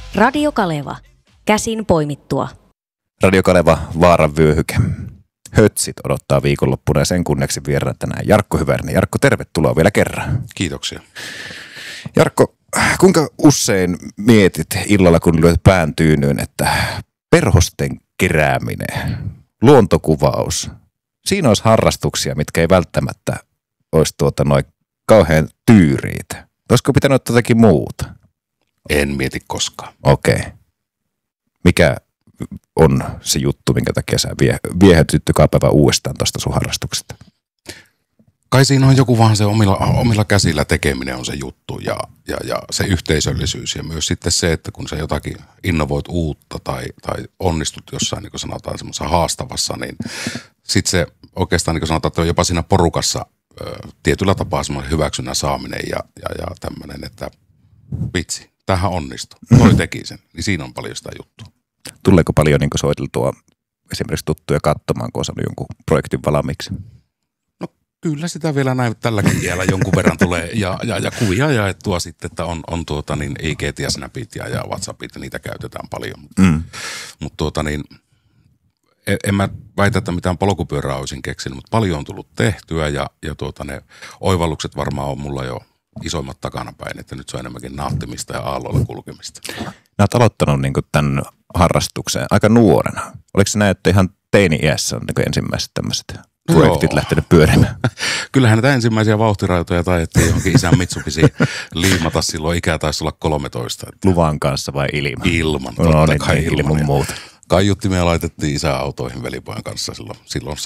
Radio Kaleva. Käsin poimittua. Radio Kaleva, Vaaran vyöhyke. Hötsit odottaa viikonloppuna ja sen kunniaksi vieraan tänään Jarkko Hyvärinen. Jarkko, tervetuloa vielä kerran. Kiitoksia. Jarkko, kuinka usein mietit illalla, kun lyöt pään tyynyyn, että perhosten kerääminen, luontokuvaus, siinä olisi harrastuksia, mitkä ei välttämättä olisi noin kauhean tyyriitä. Olisiko pitänyt ottaa jotakin muuta? En mieti koskaan. Okei. Mikä on se juttu, minkä takia sä viehätyt joka päivä uudestaan tuosta sun harrastuksesta? Kai siinä on joku vaan se omilla käsillä tekeminen on se juttu ja se yhteisöllisyys ja myös sitten se, että kun sä jotakin innovoit uutta tai onnistut jossain, niin kuin sanotaan semmoisessa haastavassa, niin sitten se oikeastaan niin kuin sanotaan, että on jopa siinä porukassa tietyllä tapaa semmoinen hyväksynnän saaminen ja tämmöinen, että vitsi, tämähän onnistui, toi teki sen, niin siinä on paljon sitä juttua. Tuleeko paljon niin soiteltua esimerkiksi tuttuja katsomaan, kun on saanut jonkun projektin valmiiksi? No kyllä sitä vielä näin tälläkin iällä jonkun verran tulee ja kuvia jaettua sitten, että on IG:t ja Snapit ja WhatsAppit ja niitä käytetään paljon. Mutta en mä väitä, että mitään polkupyörää olisin keksinyt, mutta paljon on tullut tehtyä ja ne oivallukset varmaan on mulla jo isoimmat takanapäin, että nyt se on enemmänkin nauttimista ja aalloilla kulkemista. Nää oot aloittanut niin tämän harrastuksen aika nuorena. Oliko se näin, että ihan teini-iässä on niin ensimmäiset tämmöiset projektit lähtenyt pyörimään? Kyllähän näitä ensimmäisiä vauhtiraitoja taidettiin johonkin isän Mitsubishi liimata silloin, ikää taisi olla 13. Luvan kanssa vai ilman? Ilman, totta kai ilman muuta. Kaiuttimia laitettiin isän autoihin velipojan kanssa silloin